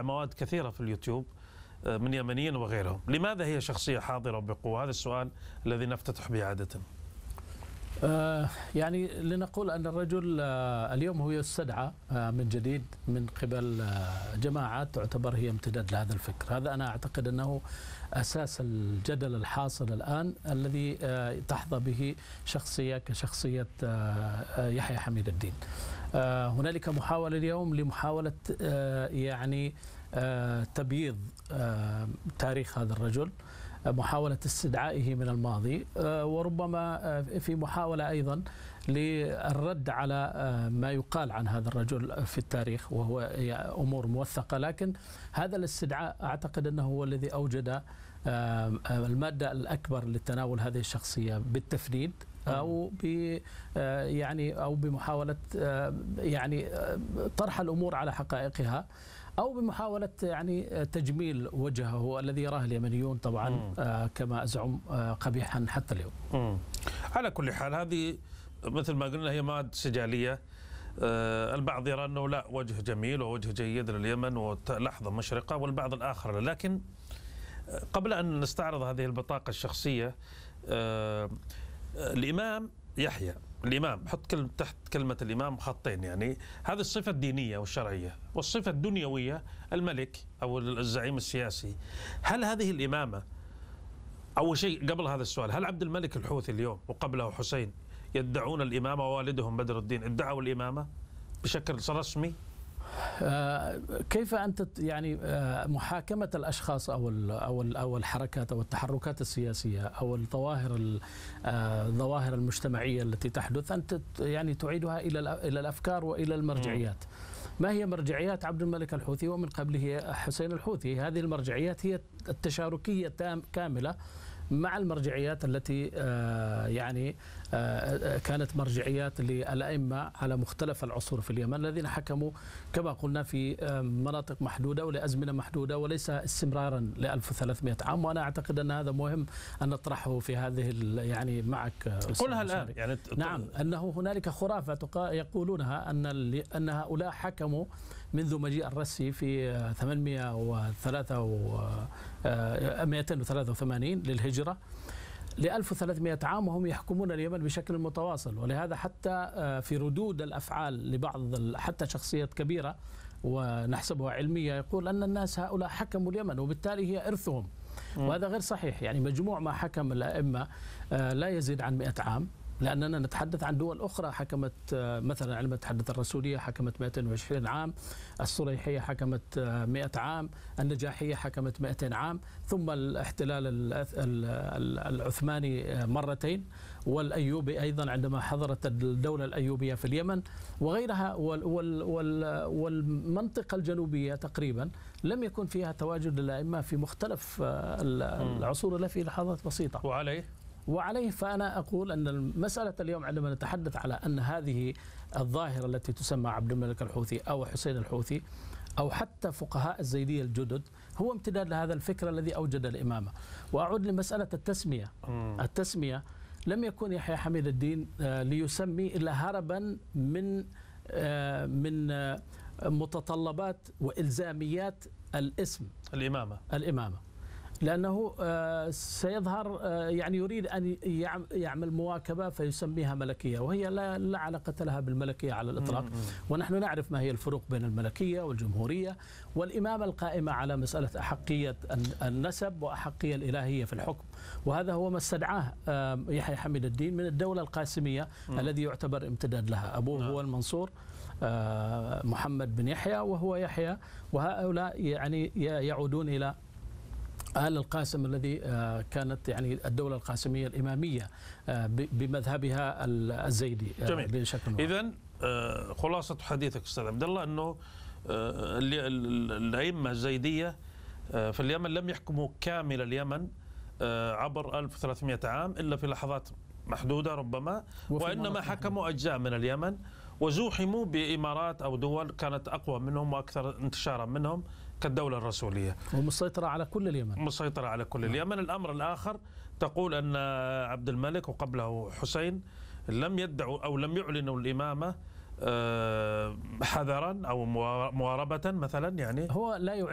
مواد كثيرة في اليوتيوب من يمنيين وغيرهم. لماذا هي شخصية حاضرة وبقوة؟ هذا السؤال الذي نفتتح به عادة. يعني لنقول أن الرجل اليوم هو يستدعى من جديد من قبل جماعات تعتبر هي امتداد لهذا الفكر. هذا أنا أعتقد أنه أساس الجدل الحاصل الآن الذي تحظى به شخصية كشخصية يحيى حميد الدين. هنالك محاولة اليوم لمحاولة يعني تبييض تاريخ هذا الرجل، محاولة استدعائه من الماضي، وربما في محاولة أيضا للرد على ما يقال عن هذا الرجل في التاريخ وهو أمور موثقة. لكن هذا الاستدعاء أعتقد أنه هو الذي أوجد المادة الأكبر لتناول هذه الشخصية بالتفنيد أو أو بمحاولة يعني طرح الأمور على حقائقها، أو بمحاولة يعني تجميل وجهه الذي يراه اليمنيون طبعا كما أزعم قبيحا حتى اليوم. على كل حال هذه مثل ما قلنا هي مواد سجالية. البعض يرى أنه لا، وجه جميل ووجه جيد لليمن ولحظة مشرقة، والبعض الآخر لا. لكن قبل أن نستعرض هذه البطاقة الشخصية، الإمام يحيى، الإمام حط تحت كلمة الإمام خطين، يعني هذه الصفة الدينية والشرعية، والصفة الدنيوية الملك أو الزعيم السياسي. هل هذه الإمامة، أول شيء قبل هذا السؤال، هل عبد الملك الحوثي اليوم وقبله حسين يدعون الإمامة ووالدهم بدر الدين ادعوا الإمامة بشكل رسمي؟ كيف أنت يعني محاكمة الأشخاص أو الحركات أو التحركات السياسية أو الظواهر المجتمعية التي تحدث، أنت يعني تعيدها إلى الأفكار وإلى المرجعيات. ما هي مرجعيات عبد الملك الحوثي ومن قبله حسين الحوثي؟ هذه المرجعيات هي التشاركية كاملة مع المرجعيات التي يعني كانت مرجعيات للأئمة على مختلف العصور في اليمن الذين حكموا كما قلنا في مناطق محدودة ولأزمنة محدودة وليس استمرارا ل 1300 عام. وأنا أعتقد أن هذا مهم أن نطرحه في هذه يعني معك. قلها الآن يعني نعم، أنه هنالك خرافة يقولونها أن هؤلاء حكموا منذ مجيء الرسي في 283 للهجرة ل 1300 عام وهم يحكمون اليمن بشكل متواصل. ولهذا حتى في ردود الأفعال لبعض حتى شخصيات كبيرة ونحسبها علمية يقول أن الناس هؤلاء حكموا اليمن وبالتالي هي إرثهم، وهذا غير صحيح. يعني مجموع ما حكم الأئمة لا يزيد عن 100 عام، لأننا نتحدث عن دول أخرى حكمت، مثلا عندما نتحدث الرسولية حكمت 220 عام، الصليحية حكمت 100 عام، النجاحية حكمت 200 عام، ثم الاحتلال العثماني مرتين، والأيوبي أيضا عندما حضرت الدولة الأيوبية في اليمن وغيرها. والمنطقة الجنوبية تقريبا لم يكن فيها تواجد الأئمة في مختلف العصور إلا في لحظات بسيطة. وعليه فأنا أقول أن المسألة اليوم عندما نتحدث على أن هذه الظاهرة التي تسمى عبد الملك الحوثي أو حسين الحوثي أو حتى فقهاء الزيدية الجدد هو امتداد لهذا الفكر الذي أوجد الإمامة. وأعود لمسألة التسمية. التسمية لم يكن يحيى حميد الدين ليسمي إلا هربا من متطلبات وإلزاميات الاسم الإمامة، لأنه سيظهر يعني يريد أن يعمل مواكبة فيسميها ملكية، وهي لا علاقة لها بالملكية على الإطلاق. ونحن نعرف ما هي الفروق بين الملكية والجمهورية والإمامة القائمة على مسألة أحقية النسب وأحقية الإلهية في الحكم. وهذا هو ما استدعاه يحيى حميد الدين من الدولة القاسمية الذي يعتبر امتداد لها. أبوه هو المنصور محمد بن يحيى وهو يحيى، وهؤلاء يعني يعودون إلى آل القاسم الذي كانت يعني الدولة القاسمية الإمامية بمذهبها الزيدي. جميل. بشكل واحد. إذن خلاصة حديثك أستاذ عبد الله أنه الأئمة الزيدية في اليمن لم يحكموا كامل اليمن عبر 1300 عام إلا في لحظات محدودة ربما، وإنما حكموا أجزاء من اليمن وزوحموا بإمارات أو دول كانت أقوى منهم وأكثر انتشارا منهم كالدولة الرسولية، ومسيطرة على كل اليمن. مسيطرة على كل اليمن. الأمر الآخر تقول أن عبد الملك وقبله حسين لم يدعوا أو لم يعلنوا الإمامة حذرا أو مواربة مثلا، يعني هو لا